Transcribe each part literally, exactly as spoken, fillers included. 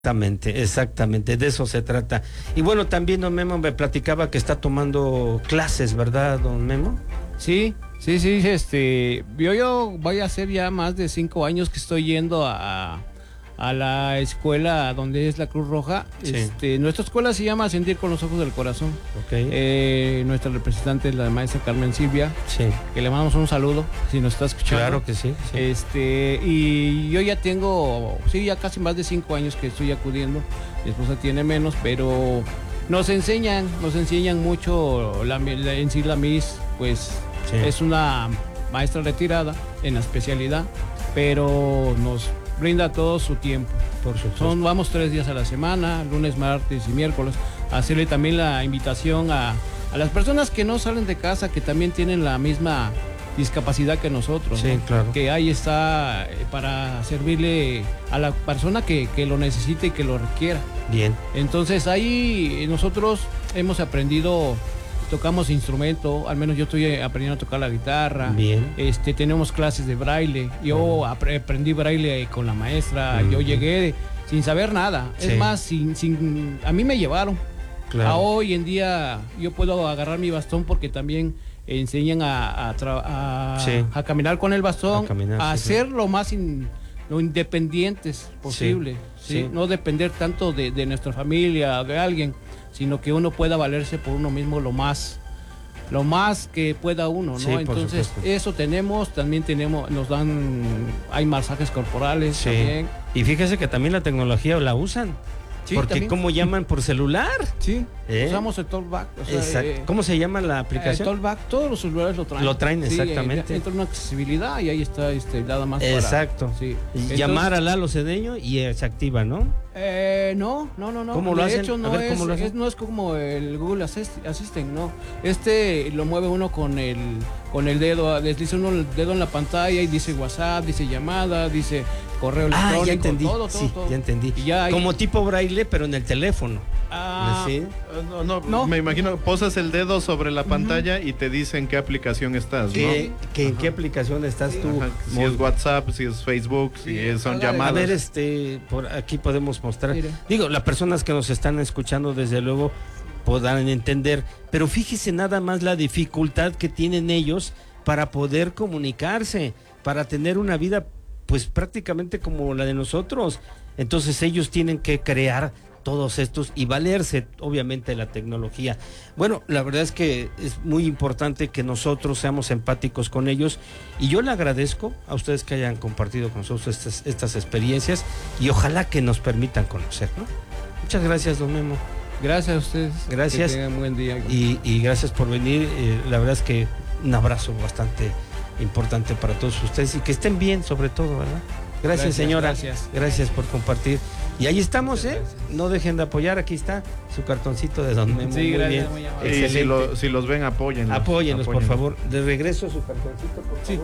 Exactamente, exactamente, de eso se trata. Y bueno, también don Memo me platicaba que está tomando clases, ¿verdad, don Memo? Sí, sí, sí, este, yo, yo voy a hacer ya más de cinco años que estoy yendo a, a la escuela donde es la Cruz Roja. Sí. Este, nuestra escuela se llama Sentir con los Ojos del Corazón. Okay. Eh, nuestra representante es la maestra Carmen Silvia, Sí. que le mandamos un saludo si nos está escuchando. Claro que sí, sí. Este, y yo ya tengo, sí, ya casi más de cinco años que estoy acudiendo. Mi esposa tiene menos, pero nos enseñan, nos enseñan mucho la, la, en sí la Miss, pues sí. Es una maestra retirada en la especialidad, pero nos brinda todo su tiempo. Por supuesto. Son, vamos tres días a la semana, lunes, martes y miércoles, a hacerle también la invitación a, a las personas que no salen de casa, que también tienen la misma discapacidad que nosotros. Sí, ¿no? claro. Que ahí está para servirle a la persona que, que lo necesite y que lo requiera. Bien. Entonces ahí nosotros hemos aprendido, tocamos instrumento, al menos yo estoy aprendiendo a tocar la guitarra. Bien. Este, tenemos clases de braille. Yo uh-huh. aprendí braille con la maestra. Uh-huh. Yo llegué sin saber nada. Sí. Es más, sin, sin, a mí me llevaron. Claro. A hoy en día yo puedo agarrar mi bastón porque también enseñan a, a, a, sí. a caminar con el bastón, a, caminar, a sí, ser sí. lo más in, lo independientes posible, sí. ¿sí? Sí. No depender tanto de, de nuestra familia, de alguien, sino que uno pueda valerse por uno mismo lo más lo más que pueda uno, ¿no? Sí, entonces eso tenemos, también tenemos, nos dan, hay masajes corporales sí. también. Y fíjese que también la tecnología la usan. Sí, porque también. ¿Cómo llaman por celular? Sí, ¿Eh? Usamos el Talkback. O sea, Exacto. Eh, ¿Cómo se llama la aplicación? El Talkback, todos los celulares lo traen. Lo traen, sí, exactamente. Eh, entra una accesibilidad y ahí está este, nada más Exacto. para... Sí. Entonces, llamar a Lalo Cedeño y eh, se activa, ¿no? Eh, no, no, no, no. ¿Cómo lo de hacen? hecho, no, ver, es, ¿cómo lo hacen? Es, no es como el Google Assistant, no. Este lo mueve uno con el con el dedo, desliza uno el dedo en la pantalla y dice WhatsApp, dice llamada, dice correo electrónico. Ah, ya entendí. Todo, todo, sí, todo. ya entendí. Y ya hay... Como tipo braille, pero en el teléfono. Ah, ¿sí? no, no, no, me imagino, posas el dedo sobre la pantalla uh-huh. y te dicen qué aplicación estás, ¿Qué, ¿no? ¿qué, ¿En qué aplicación estás sí. tú? Ajá. Si es WhatsApp, si es Facebook, sí. si son Dale, llamadas. A ver, este, por aquí podemos mostrar. Mira. Digo, las personas que nos están escuchando, desde luego, podrán entender, pero fíjese nada más la dificultad que tienen ellos para poder comunicarse, para tener una vida, pues prácticamente como la de nosotros. Entonces ellos tienen que crear todos estos y valerse obviamente de la tecnología. Bueno, la verdad es que es muy importante que nosotros seamos empáticos con ellos y yo le agradezco a ustedes que hayan compartido con nosotros estas, estas experiencias y ojalá que nos permitan conocer, ¿no? Muchas gracias, don Memo. Gracias a ustedes. Gracias. Que tengan buen día. Y, y gracias por venir. Eh, la verdad es que un abrazo bastante importante para todos ustedes y que estén bien sobre todo, ¿verdad? Gracias, gracias señora. Gracias. Gracias por compartir. Y ahí estamos, ¿eh? No dejen de apoyar. Aquí está su cartoncito de don Memo. Sí, muy gracias. bien. Muy y si, lo, si los ven, apóyenlos. Apóyenlos, por favor. De regreso su cartoncito, por sí. favor.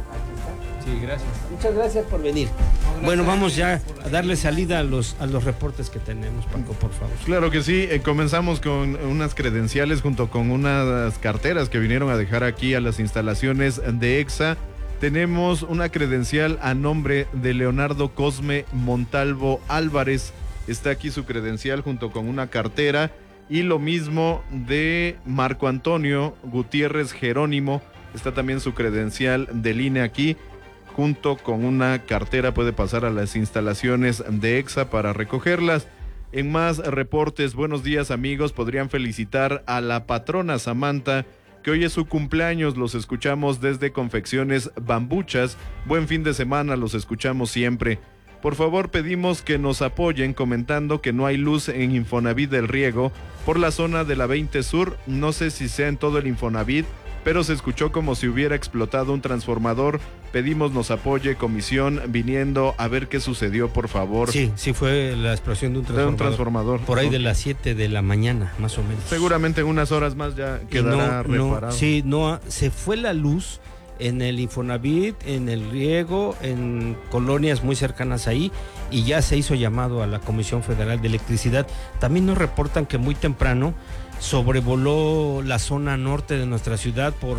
Sí, gracias. Muchas gracias por venir. No, gracias. Bueno, vamos ya a darle salida a los a los reportes que tenemos, Paco, por favor. Claro que sí. Eh, comenzamos con unas credenciales junto con unas carteras que vinieron a dejar aquí a las instalaciones de EXA. Tenemos una credencial a nombre de Leonardo Cosme Montalvo Álvarez. Está aquí su credencial junto con una cartera. Y lo mismo de Marco Antonio Gutiérrez Jerónimo. Está también su credencial del I N E aquí, junto con una cartera. Puede pasar a las instalaciones de EXA para recogerlas. En más reportes, buenos días amigos, podrían felicitar a la patrona Samantha, que hoy es su cumpleaños. Los escuchamos desde Confecciones Bambuchas. Buen fin de semana, los escuchamos siempre. Por favor, pedimos que nos apoyen comentando que no hay luz en Infonavit del Riego por la zona de la veinte Sur. No sé si sea en todo el Infonavit, pero se escuchó como si hubiera explotado un transformador. Pedimos nos apoye comisión viniendo a ver qué sucedió, por favor. Sí, sí fue la explosión de un transformador. De un transformador. Por ahí okay. de las siete de la mañana, más o menos. Seguramente en unas horas más ya quedará no, reparado. No, sí, no, se fue la luz en el Infonavit, en el Riego, en colonias muy cercanas ahí, y ya se hizo llamado a la Comisión Federal de Electricidad. También nos reportan que muy temprano sobrevoló la zona norte de nuestra ciudad por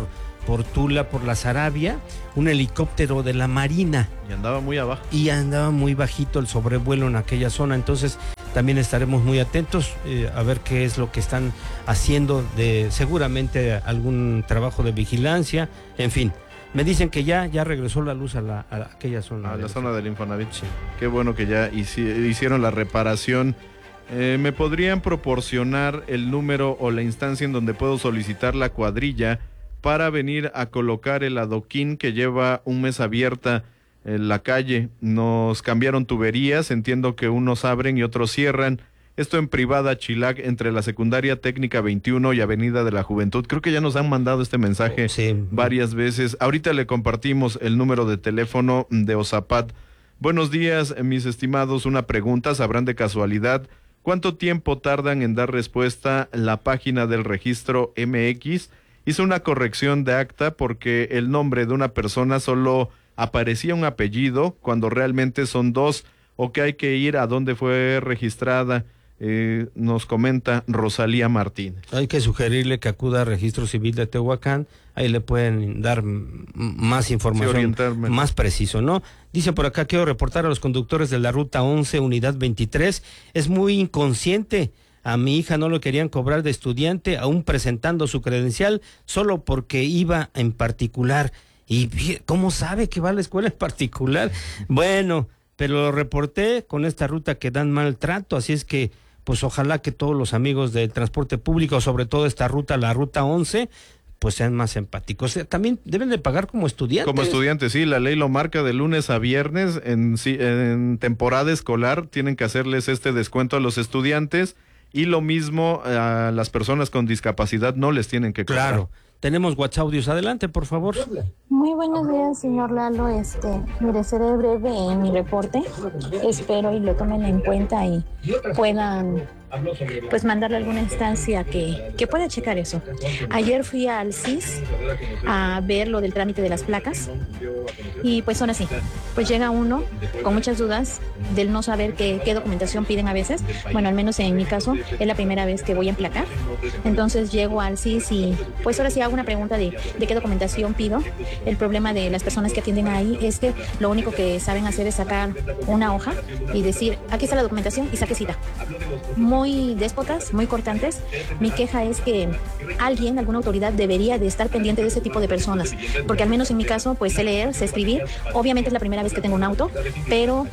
por Tula, por la Sarabia, un helicóptero de la Marina. Y andaba muy abajo. Y andaba muy bajito el sobrevuelo en aquella zona, entonces también estaremos muy atentos eh, a ver qué es lo que están haciendo, de seguramente algún trabajo de vigilancia, en fin. Me dicen que ya, ya regresó la luz a, la, a aquella zona. A la zona del Infonavit, sí. Qué bueno que ya hici- hicieron la reparación. Eh, ¿Me podrían proporcionar el número o la instancia en donde puedo solicitar la cuadrilla para venir a colocar el adoquín que lleva un mes abierta en la calle? Nos cambiaron tuberías, entiendo que unos abren y otros cierran. Esto en Privada Chilac, entre la Secundaria Técnica veintiuno y Avenida de la Juventud. Creo que ya nos han mandado este mensaje sí. varias veces. Ahorita le compartimos el número de teléfono de Ozapat. Buenos días, mis estimados. Una pregunta, ¿sabrán de casualidad cuánto tiempo tardan en dar respuesta la página del registro M X? Hice una corrección de acta porque el nombre de una persona solo aparecía un apellido cuando realmente son dos, o que hay que ir a donde fue registrada. Eh, nos comenta Rosalía Martínez. Hay que sugerirle que acuda al Registro Civil de Tehuacán, ahí le pueden dar m- más información, sí, más preciso, ¿no? Dice por acá, quiero reportar a los conductores de la Ruta once, Unidad veintitrés, es muy inconsciente. A mi hija no lo querían cobrar de estudiante, aún presentando su credencial, solo porque iba en particular. ¿Y cómo sabe que va a la escuela en particular? Bueno, pero lo reporté con esta ruta que dan maltrato, así es que pues ojalá que todos los amigos del transporte público, sobre todo esta ruta, la Ruta once, pues sean más empáticos. O sea, también deben de pagar como estudiantes. Como estudiantes, sí, la ley lo marca de lunes a viernes, en, en temporada escolar tienen que hacerles este descuento a los estudiantes, y lo mismo a las personas con discapacidad no les tienen que cobrar. Claro. Tenemos WhatsApp, adelante, por favor. Muy buenos días, señor Lalo. Este, mire, seré breve en mi reporte. Espero y lo tomen en cuenta y puedan pues mandarle alguna instancia que, que pueda checar eso. Ayer fui al C I S a ver lo del trámite de las placas y pues son así. Pues llega uno con muchas dudas del no saber qué, qué documentación piden a veces. Bueno, al menos en mi caso es la primera vez que voy a emplacar. Entonces llego al C I S y pues ahora sí hago una pregunta de, de qué documentación pido. El problema de las personas que atienden ahí es que lo único que saben hacer es sacar una hoja y decir, aquí está la documentación y saque cita. Muy déspotas, muy cortantes. Mi queja es que alguien, alguna autoridad debería de estar pendiente de ese tipo de personas, porque al menos en mi caso pues sé leer, sé escribir. Obviamente es la primera vez que tengo un auto, pero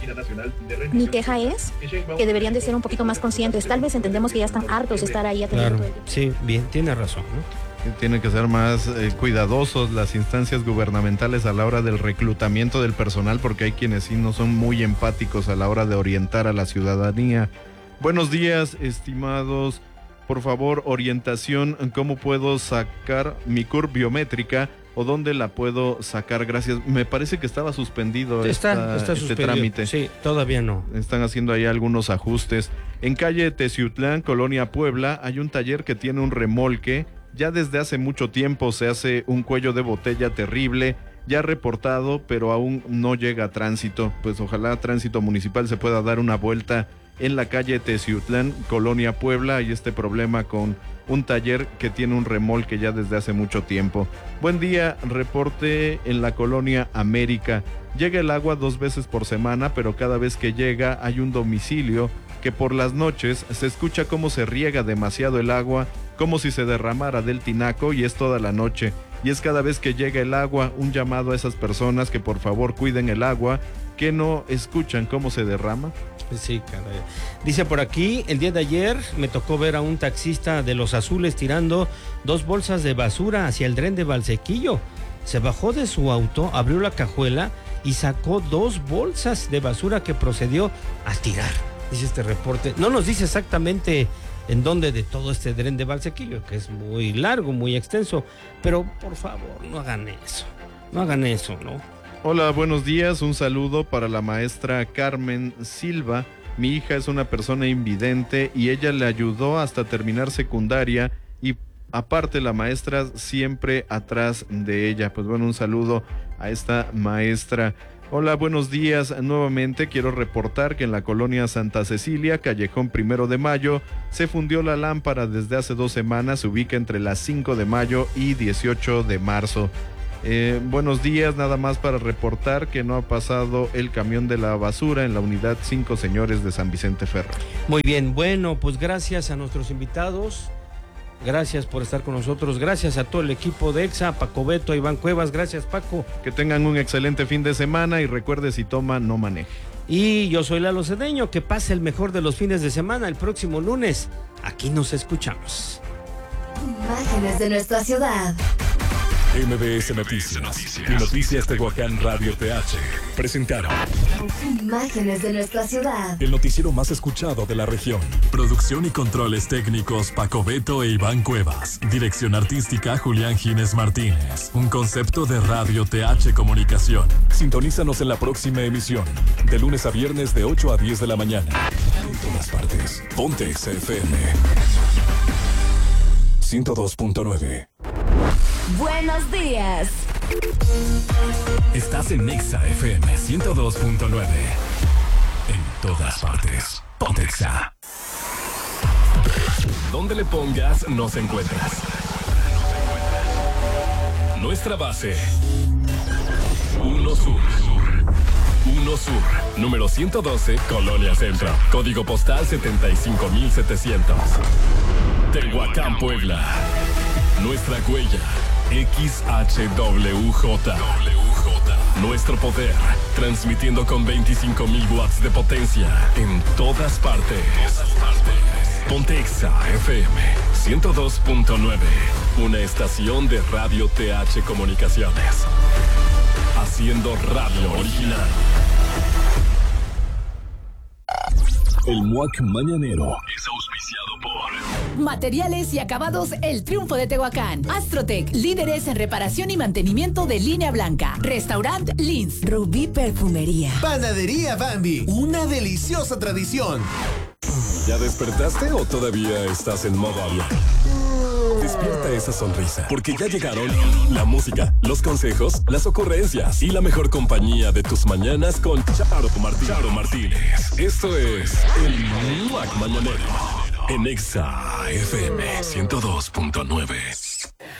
mi queja es que deberían de ser un poquito más conscientes. Tal vez entendemos que ya están hartos de estar ahí atendiendo. Claro, sí, bien, tiene razón, ¿no? Tienen que ser más eh, cuidadosos las instancias gubernamentales a la hora del reclutamiento del personal, porque hay quienes sí no son muy empáticos a la hora de orientar a la ciudadanía. Buenos días, estimados. Por favor, orientación, ¿cómo puedo sacar mi C U R biométrica o dónde la puedo sacar? Gracias. Me parece que estaba suspendido está, esta, está este suspendido. trámite. Sí, todavía no. Están haciendo ahí algunos ajustes. En calle Teciutlán, Colonia Puebla, hay un taller que tiene un remolque. Ya desde hace mucho tiempo se hace un cuello de botella terrible, ya reportado, pero aún no llega a tránsito. Pues ojalá Tránsito Municipal se pueda dar una vuelta en la calle Teciutlán, Colonia Puebla. Hay este problema con un taller que tiene un remolque ya desde hace mucho tiempo. Buen día, reporte en la Colonia América. Llega el agua dos veces por semana, pero cada vez que llega hay un domicilio que por las noches se escucha cómo se riega demasiado el agua, como si se derramara del tinaco, y es toda la noche. Y es cada vez que llega el agua, un llamado a esas personas que por favor cuiden el agua, que no escuchan cómo se derrama. Sí, caray. Dice por aquí, el día de ayer me tocó ver a un taxista de Los Azules tirando dos bolsas de basura hacia el Dren de Valsequillo. Se bajó de su auto, abrió la cajuela y sacó dos bolsas de basura que procedió a tirar. Dice este reporte. No nos dice exactamente en dónde de todo este Dren de Valsequillo, que es muy largo, muy extenso, pero por favor, no hagan eso. No hagan eso, ¿no? Hola, buenos días. Un saludo para la maestra Carmen Silva. Mi hija es una persona invidente y ella le ayudó hasta terminar secundaria, y aparte la maestra siempre atrás de ella. Pues bueno, un saludo a esta maestra. Hola, buenos días. Nuevamente quiero reportar que en la colonia Santa Cecilia, Callejón Primero de Mayo, se fundió la lámpara desde hace dos semanas. Se ubica entre las cinco de mayo y dieciocho de marzo. Eh, buenos días, nada más para reportar que no ha pasado el camión de la basura en la unidad cinco Señores de San Vicente Ferro. Muy bien, bueno, pues gracias a nuestros invitados. Gracias por estar con nosotros, gracias a todo el equipo de EXA, Paco Beto, Iván Cuevas, gracias Paco. Que tengan un excelente fin de semana y recuerde, si toma, no maneje. Y yo soy Lalo Cedeño, que pase el mejor de los fines de semana el próximo lunes. Aquí nos escuchamos. Imágenes de nuestra ciudad. M B S Noticias y Noticias Tehuacán Radio T H presentaron Imágenes de nuestra ciudad. el noticiero más escuchado de la región. Producción y controles técnicos Paco Beto e Iván Cuevas. Dirección artística Julián Gines Martínez. Un concepto de Radio T H Comunicación. Sintonízanos en la próxima emisión, de lunes a viernes de ocho a diez de la mañana. En todas partes. Ponte Exa F M ciento dos punto nueve. Buenos días. Estás en Exa F M ciento dos punto nueve. En todas partes. Ponte Exa. Donde le pongas, nos encuentras. Nuestra base. Uno Sur. Uno Sur. Número ciento doce, Colonia Centro. Código postal setenta y cinco mil setecientos. Tehuacán, Puebla. Nuestra huella. X H W J. Nuestro poder, transmitiendo con veinticinco mil watts de potencia en todas partes. Ponte Exa F M ciento dos punto nueve, una estación de Radio T H Comunicaciones. Haciendo radio original. El M U A C Mañanero es auspiciado por Materiales y Acabados El Triunfo de Tehuacán. Astrotec, líderes en reparación y mantenimiento de línea blanca. Restaurant Lins. Rubí Perfumería. Panadería Bambi, una deliciosa tradición. ¿Ya despertaste o todavía estás en modo avión? Despierta esa sonrisa, porque ya llegaron la música, los consejos, las ocurrencias y la mejor compañía de tus mañanas con Charo Martínez. Charo Martínez. Esto es el M U A C Mañanero en Exa F M ciento dos punto nueve.